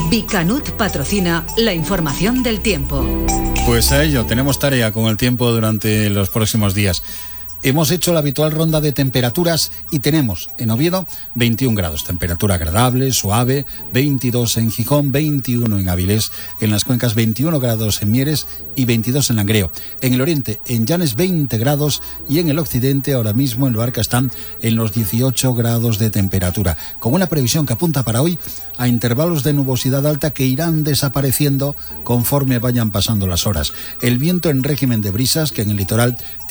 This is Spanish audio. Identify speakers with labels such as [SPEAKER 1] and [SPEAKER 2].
[SPEAKER 1] Bicanut patrocina la información del tiempo.
[SPEAKER 2] Pues a ello, tenemos tarea con el tiempo durante los próximos días. Hemos hecho la habitual ronda de temperaturas y tenemos en Oviedo 21 grados, temperatura agradable, suave, 22 en Gijón, 21 en Avilés, en las Cuencas 21 grados en Mieres y 22 en Langreo. En el oriente, en Llanes 20 grados y en el occidente ahora mismo en Luarca están en los 18 grados de temperatura, con una previsión que apunta para hoy a intervalos de nubosidad alta que irán desapareciendo conforme vayan pasando las horas. El viento en régimen de brisas, que en el litoral